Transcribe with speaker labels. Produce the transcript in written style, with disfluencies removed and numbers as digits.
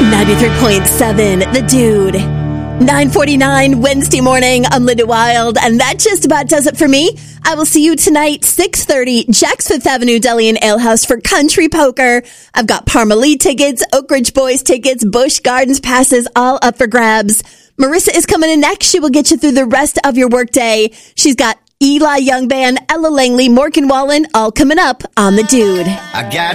Speaker 1: 93.7, The Dude. 9:49 Wednesday morning. I'm Linda Wild, and that just about does it for me. I will see you tonight, 6:30, Jack's Fifth Avenue Deli and Ale House for country poker. I've got Parmalee tickets, Oak Ridge Boys tickets, Busch Gardens passes, all up for grabs. Marissa is coming in next. She will get you through the rest of your workday. She's got Eli Young Band, Ella Langley, Morgan Wallen, all coming up on The Dude.
Speaker 2: I got